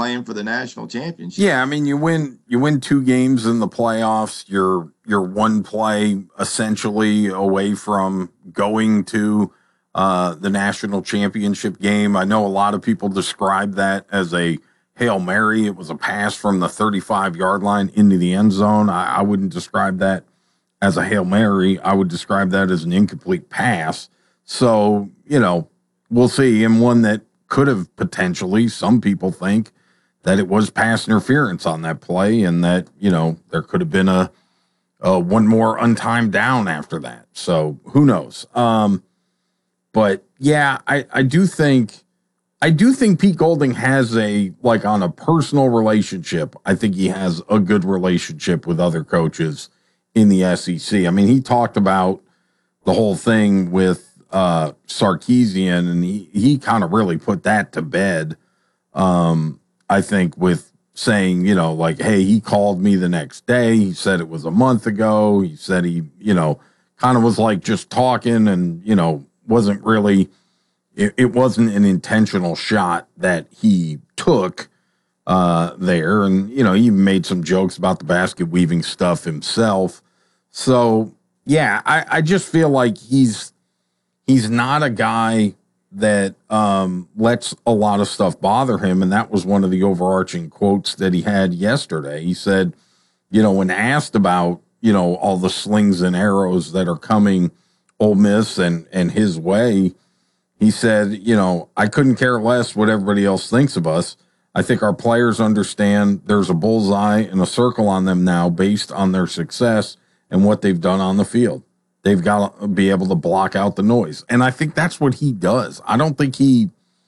playing for the national championship. Yeah, I mean, you win 2 games in the playoffs. You're one play essentially away from going to the national championship game. I know a lot of people describe that as a Hail Mary. It was a pass from the 35-yard line into the end zone. I wouldn't describe that as a Hail Mary. I would describe that as an incomplete pass. So, we'll see. And one that could have potentially, some people think, that it was pass interference on that play and that, there could have been a one more untimed down after that. So who knows? But yeah, I do think Pete Golding has on a personal relationship, I think he has a good relationship with other coaches in the SEC. I mean, he talked about the whole thing with Sarkisian, and he kind of really put that to bed. I think with saying, hey, he called me the next day. He said it was a month ago. He said he, kind of was like just talking and, wasn't really, it wasn't an intentional shot that he took there. And, he even made some jokes about the basket weaving stuff himself. So, yeah, I just feel like he's not a guy that lets a lot of stuff bother him. And that was one of the overarching quotes that he had yesterday. He said, when asked about, all the slings and arrows that are coming Ole Miss and his way, he said, I couldn't care less what everybody else thinks of us. I think our players understand there's a bullseye and a circle on them now based on their success and what they've done on the field. They've got to be able to block out the noise. And I think that's what he does. I don't think he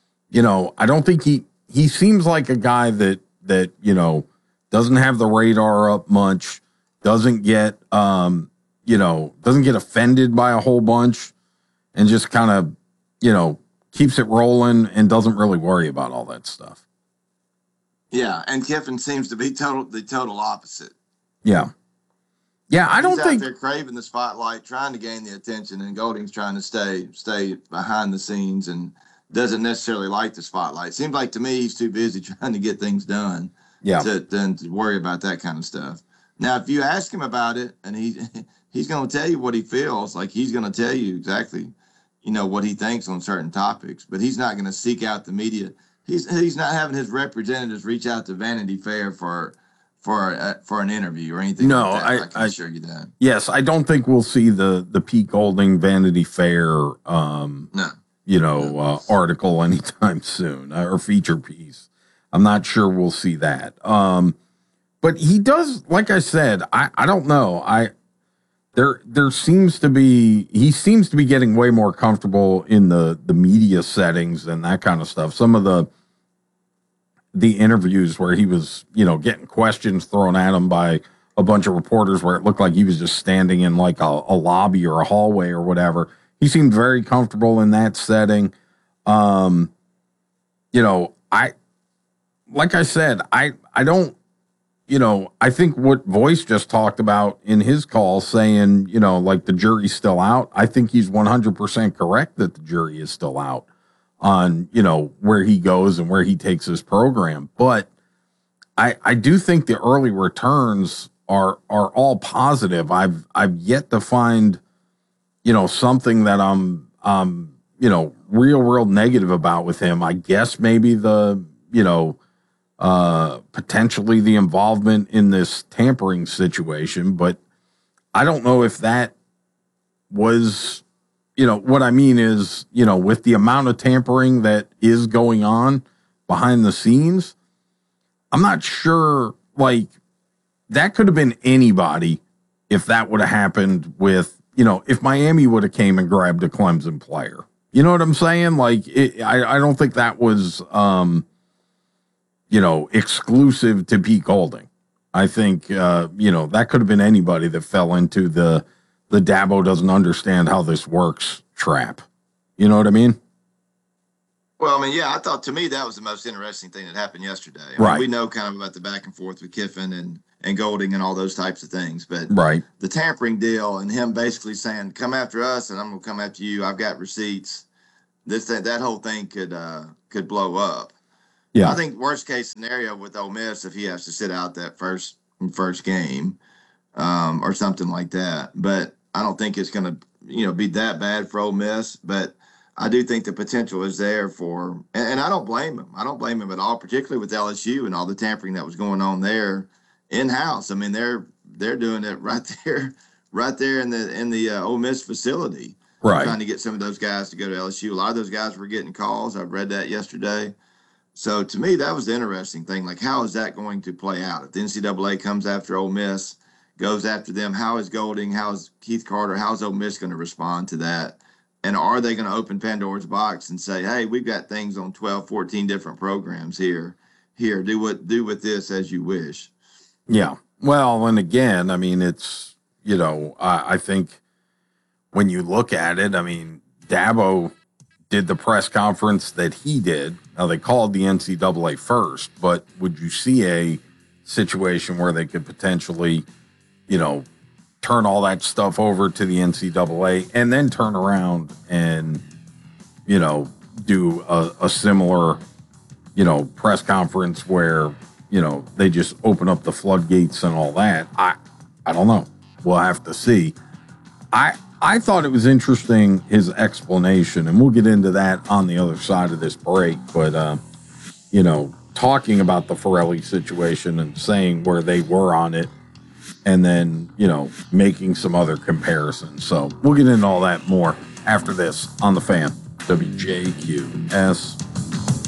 seems like a guy that doesn't have the radar up much, doesn't get offended by a whole bunch, and just kind of, keeps it rolling and doesn't really worry about all that stuff. Yeah. And Kiffin seems to be the total opposite. Yeah. Yeah, I don't think they're craving the spotlight, trying to gain the attention, and Golding's trying to stay behind the scenes and doesn't necessarily like the spotlight. Seems like to me he's too busy trying to get things done, to worry about that kind of stuff. Now, if you ask him about it, and he's going to tell you what he feels, like he's going to tell you exactly, what he thinks on certain topics, but he's not going to seek out the media. He's not having his representatives reach out to Vanity Fair for an interview or anything. No, like that. I can assure you that. Yes, I don't think we'll see the Pete Golding Vanity Fair article anytime soon, or feature piece. I'm not sure we'll see that. But he does, like I said, I don't know. He seems to be getting way more comfortable in the media settings and that kind of stuff. Some of the interviews where he was, getting questions thrown at him by a bunch of reporters where it looked like he was just standing in like a lobby or a hallway or whatever. He seemed very comfortable in that setting. Like I said, I don't, I think what Voice just talked about in his call saying, like the jury's still out. I think he's 100% correct that the jury is still out on, where he goes and where he takes his program. But I do think the early returns are all positive. I've yet to find, something that I'm real negative about with him. I guess maybe the, potentially the involvement in this tampering situation, but I don't know if that was, what I mean is, with the amount of tampering that is going on behind the scenes, I'm not sure, like, that could have been anybody if that would have happened with, if Miami would have came and grabbed a Clemson player. You know what I'm saying? Like, I don't think that was, exclusive to Pete Golding. I think, that could have been anybody that fell into the Dabo doesn't understand how this works trap. You know what I mean? Well, I thought to me that was the most interesting thing that happened yesterday. Right. We know kind of about the back and forth with Kiffin and Golding and all those types of things, but the tampering deal and him basically saying, come after us and I'm going to come after you. I've got receipts. That whole thing could blow up. Yeah. I think worst case scenario with Ole Miss, if he has to sit out that first game, or something like that. But I don't think it's going to, be that bad for Ole Miss. But I do think the potential is there for, and I don't blame him. I don't blame him at all, particularly with LSU and all the tampering that was going on there in house. I mean, they're doing it right there in the Ole Miss facility. Right. Trying to get some of those guys to go to LSU. A lot of those guys were getting calls. I've read that yesterday. So to me, that was the interesting thing. Like, how is that going to play out? If the NCAA comes after Ole Miss, goes after them, how is Golding, how is Keith Carter, how is Ole Miss going to respond to that? And are they going to open Pandora's box and say, hey, we've got things on 12, 14 different programs here. Here, do with this as you wish. Yeah. Well, and again, I mean, it's, I think when you look at it, I mean, Dabo did the press conference that he did. Now, they called the NCAA first, but would you see a situation where they could potentially, turn all that stuff over to the NCAA and then turn around and, do a similar, press conference where, they just open up the floodgates and all that? I don't know. We'll have to see. I thought it was interesting, his explanation, and we'll get into that on the other side of this break. But, talking about the Ferrelli situation and saying where they were on it, and then, making some other comparisons. So we'll get into all that more after this on The Fan, WJQS.